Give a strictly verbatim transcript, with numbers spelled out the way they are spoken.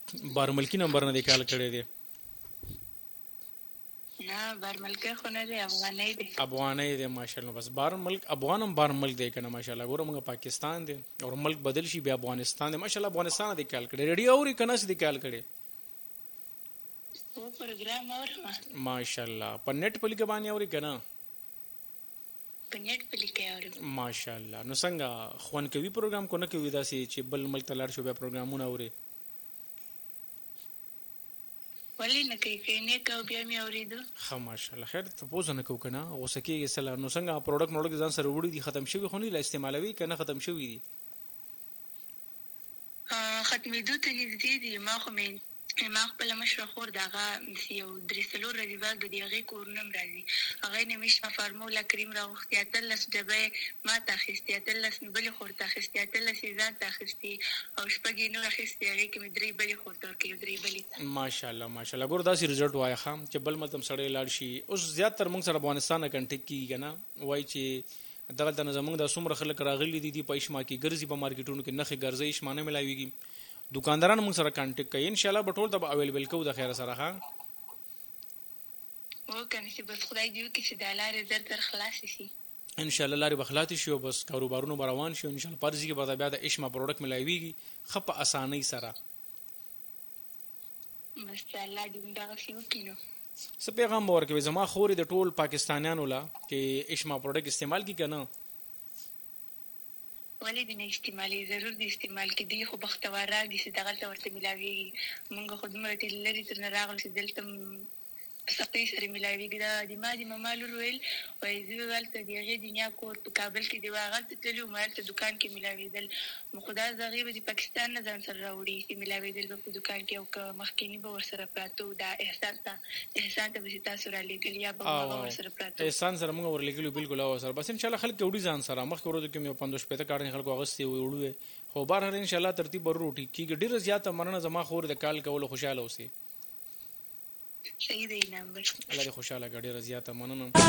بار ملکی نمبر نه دی کال کړی دی؟ نه بار ملکی خو نه دی، افغانۍ دی. افغانۍ دی ماشاءالله. بس بار ملک افغان هم بار ملک دی کنه ماشاءالله. ګوره موږ پاکستان دی او ملک بدل شي بیا افغانستان دی ماشاءالله. افغانستان دی کال کړی ریډیو اوري کنه سې دی کال کړی؟ او پروګرام اورم ماشاءالله. په نت په لیک باندې اوري کنه؟ په نت په لیک اورم ماشاءالله. نو څنګه خوان کوي پروګرام کو نه کوي داسې چې بل ملک ته لاړ شو بیا پروګرامونه اوري؟ ولې نه کوي کوي نه کو بیا مې اوریدو. ښه ماشاءالله. خیر ته پوزه نه کو کنه غوسه کېږي سره. نو څنګه پروډکټ موډکټ ځان سره وړي دي ختم شوي خو نه لا استعمالوي کنه ختم شوي دي؟ ختمېدو ته نږدې دي. ما خو مې ما خپله مشره خور د هغه یو درې څلور ورځې بعد به د هغې کورونه هم راځي. هغې نه مې شنه فارموله کریم راغوښتې، اتلس ډبه یې ما ته اخیستې، اتلس مې بلې خور ته اخیستې، اتلس یې ځان ته اخیستې او شپږ یې نور اخیستې. هغې کې مې درې بلې خور ته ورکوي او درې بلې ته. ماشاءالله ماشاءالله. ګوره داسې رزلټ وایه ښه چې بل ملک هم سړی لاړ شي. اوس زیاتر موږ سره افغانستان نه کنټیکټ کېږي که نه وایي چې دغلته نه زموږ دا څومره خلک راغلي دي دي په اشما کې ګرځي په مارکیټونو کې نښې ګرځي اشما نه ملاویږي. دکانداران موږ سره کانټیکټ کوي انشاءالله به ټول ته به اویلیبل کوو د خیره سره. ښه وکنه چې بس خدای دې وکړي چې دا لارې زر زر خلاصې شي. انشاءالله لارې به خلاصې شي او بس کاروبارونه به روان شي. انشاءالله پرځي کې به بیا د اشما پروډکټ ملاویږي ښه په اسانۍ سره. بس الله دې دغسې وکړي. نو څه پیغام به ورکوي زما خورې د ټول پاکستانیانو له چې اشما پروډکټ استعمال کړي که نه؟ ولې دې نه استعمالوي؟ ضرور دې استعمال کړي. دوی خو بختوار راغلي چې دغلته ورته ملاویږي. مونږ خو دومره ډېر لرې ترنه راغلو چې دلته په سختۍ سره ملاویږي. دا د ما د ماما لور ویل وایي زه به هلته د هغې د نیا کور په کابل کې دی هغلته تللي وم هلته دوکان کې ملاوېدل. نو خو دا هغې به د پاکستان نه ځان سره راوړي چې ملاوېدل به په دوکان کې او که مخکیني به ورسره پراته وو. دا احسان ته احسان ته به چې تاسو رالېږل یا به هغه ورسره پراته وو. احسان سره موږ ورلېږلي بالکل هغه سره. بس انشاءالله خلک وړي ځان سره. مخکې ورځو کې مې پنځوس شپېته کارټنې خلکو اخیستې وې وړو خو بهرحال انشاءالله ترتیب به ورو ټیک کېږي. ډېره زیاته مننه زما خور د کال کولو خوشحاله اوسې. صحیح دی نمبر الله دې خوشحاله کړه. ډېره زیاته مننه.